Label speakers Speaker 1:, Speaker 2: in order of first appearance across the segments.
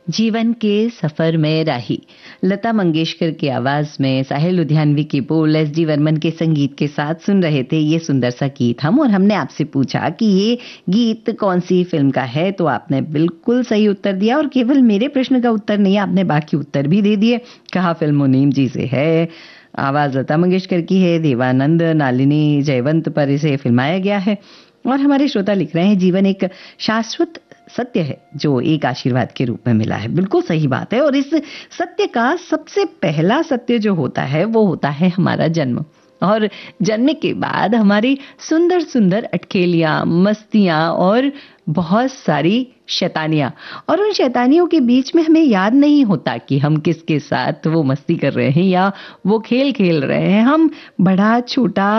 Speaker 1: जीवन के सफर में राही, लता मंगेशकर की आवाज में साहिल लुधियानवी की बोल, एस.डी. वर्मन के संगीत के साथ सुन रहे थे ये सुंदर सा गीत हम। और हमने आपसे पूछा कि ये गीत कौन सी फिल्म का है, तो आपने बिल्कुल सही उत्तर दिया। और केवल मेरे प्रश्न का उत्तर नहीं, आपने बाकी उत्तर भी दे दिए। कहा फिल्म मुनीम जी से है, आवाज लता मंगेशकर की है, देवानंद नालिनी जयवंत पर इसे फिल्माया गया है। और हमारे श्रोता लिख रहे हैं, जीवन एक शाश्वत सत्य है जो एक आशीर्वाद के रूप में मिला है। बिल्कुल सही बात है। और इस सत्य का सबसे पहला सत्य जो होता है वो होता है हमारा जन्म। और जन्म के बाद हमारी सुंदर सुंदर अटखेलियां, मस्तियां और बहुत सारी शैतानियां। और उन शैतानियों के बीच में हमें याद नहीं होता कि हम किसके साथ वो मस्ती कर रहे हैं या वो खेल खेल रहे हैं। हम बड़ा छोटा,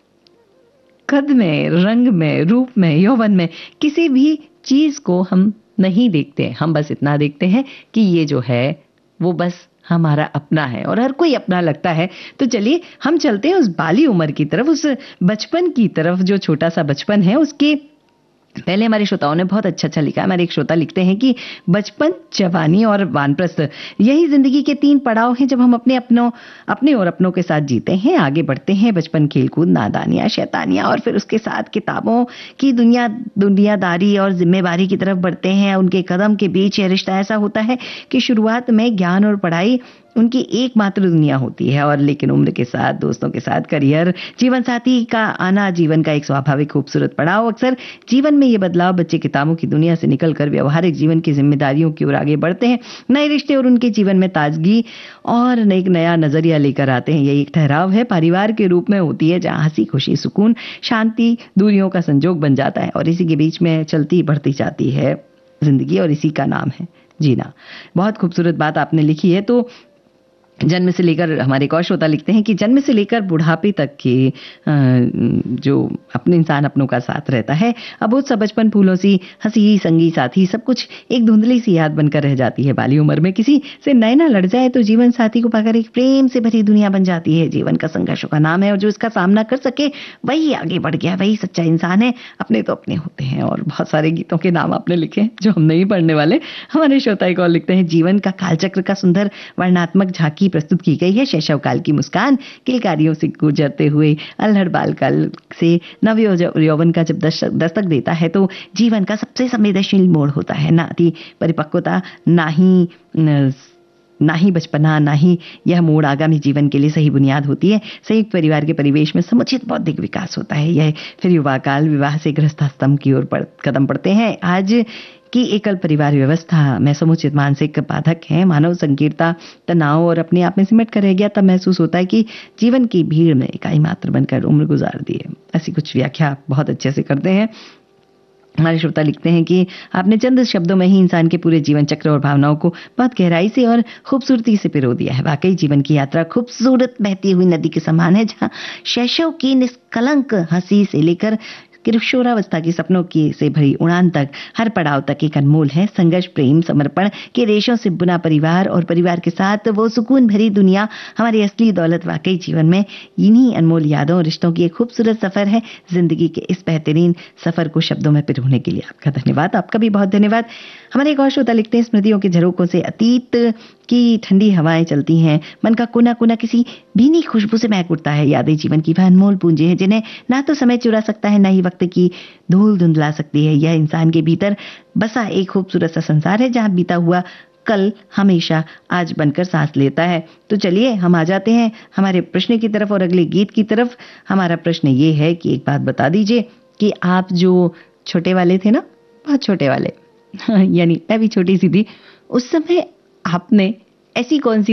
Speaker 1: कद में, रंग में, रूप में, यौवन में किसी भी चीज को हम नहीं देखते। हम बस इतना देखते हैं कि ये जो है वो बस हमारा अपना है और हर कोई अपना लगता है। तो चलिए हम चलते हैं उस बाली उम्र की तरफ, उस बचपन की तरफ, जो छोटा सा बचपन है। उसके पहले हमारे श्रोताओं ने बहुत अच्छा लिखा है। हमारे एक श्रोता लिखते हैं कि बचपन, जवानी और वानप्रस्थ, यही जिंदगी के 3 पड़ाव हैं जब हम अपने और अपनों के साथ जीते हैं, आगे बढ़ते हैं। बचपन, खेलकूद, नादानियां, शैतानियां, और फिर उसके साथ किताबों की दुनियादारी और जिम्मेवारी की तरफ बढ़ते हैं। उनके कदम के बीच यह रिश्ता ऐसा होता है कि शुरुआत में ज्ञान और पढ़ाई उनकी एकमात्र दुनिया होती है, और लेकिन उम्र के साथ, दोस्तों के साथ, करियर, जीवन साथी का आना जीवन का एक स्वाभाविक खूबसूरत पड़ाव। अक्सर जीवन में ये बदलाव बच्चे किताबों की दुनिया से निकलकर व्यवहारिक जीवन की जिम्मेदारियों की ओर आगे बढ़ते हैं। नए रिश्ते और उनके जीवन में ताजगी और एक नया नजरिया लेकर आते हैं। यही एक ठहराव है, परिवार के रूप में होती है, जहां हंसी, खुशी, सुकून, शांति दूरियों का संजोग बन जाता है। और इसी के बीच में चलती बढ़ती जाती है जिंदगी, और इसी का नाम है जीना। बहुत खूबसूरत बात आपने लिखी है। तो जन्म से लेकर, हमारे एक और श्रोता लिखते हैं कि जन्म से लेकर बुढ़ापे तक के जो अपने इंसान अपनों का साथ रहता है, अब वो सब बचपन फूलों सी हंसी, संगी, साथी, सब कुछ एक धुंधली सी याद बनकर रह जाती है। बाली उम्र में किसी से नए ना लड़ जाए तो जीवन साथी को पाकर एक प्रेम से भरी दुनिया बन जाती है। जीवन का संघर्षों का नाम है, और जो इसका सामना कर सके वही आगे बढ़ गया, वही सच्चा इंसान है। अपने तो अपने होते हैं। और बहुत सारे गीतों के नाम आपने लिखे हैं जो हम नहीं पढ़ने वाले। हमारे श्रोता एक और लिखते हैं, जीवन का कालचक्र का सुंदर वर्णात्मक झांकी प्रस्तुत की गई है। शैशव काल की मुस्कान किलकारियों से गुजरते हुए अल्हड़ बाल काल से नव यौवन का जब दस्तक देता है तो जीवन का सबसे संवेदनशील मोड़ होता है। ना थी परिपक्वता, ना ही बचपना, ना ही यह मोड़ आगामी जीवन के लिए सही बुनियाद होती है। संयुक्त परिवार के परिवेश में समुचित बौद्धिक विकास होता है। यह फिर युवा काल, विवाह से गृहस्थाश्रम की ओर कदम पड़ते हैं। आज कि एकल परिवार व्यवस्था में समुचित मानसिक बाधक है। मानव संकीर्णता, तनाव और अपने आप में सिमट कर रह गया, तब महसूस होता है कि जीवन की भीड़ में इकाई मात्र बनकर उम्र गुजार दी है। ऐसी कुछ व्याख्या बहुत अच्छे से करते हैं। हमारे श्रोता लिखते हैं कि आपने चंद शब्दों में ही इंसान के पूरे जीवन चक्र और भावनाओं को बहुत गहराई से और खूबसूरती से पिरो दिया है। वाकई जीवन की यात्रा खूबसूरत बहती हुई नदी के समान है, जहां शैशव की निष्कलंक हंसी से लेकर किशोरावस्था की सपनों की से भरी उड़ान तक हर पड़ाव तक एक अनमोल है। संघर्ष, प्रेम, समर्पण के रेशों से बुना परिवार और परिवार के साथ वो सुकून भरी दुनिया हमारी असली दौलत। वाकई जीवन में इन्हीं अनमोल यादों और रिश्तों की एक खूबसूरत सफर है। जिंदगी के इस बेहतरीन सफर को शब्दों में पिरोने के लिए आपका धन्यवाद। आपका भी बहुत धन्यवाद। हमारे एक और श्रोता लिखते हैं, स्मृतियों के झरोकों से अतीत की ठंडी हवाएं चलती हैं, मन का कोना कोना किसी भीनी खुशबू से महक उठता है। यादें जीवन की वह अनमोल पूंजी है जिन्हें ना तो समय चुरा सकता है, ना ही वक्त की धूल धुंधला सकती है। यह इंसान के भीतर बसा एक खूबसूरत सा संसार है, जहां बीता हुआ कल हमेशा आज बनकर सांस लेता है। तो चलिए हम आ जाते हैं हमारे प्रश्न की तरफ और अगले गीत की तरफ। हमारा प्रश्न ये है कि एक बात बता दीजिए कि आप जो छोटे वाले थे ना, बहुत छोटे वाले, यानी मैं भी छोटी सी थी, उस समय आपने ऐसी कौन सी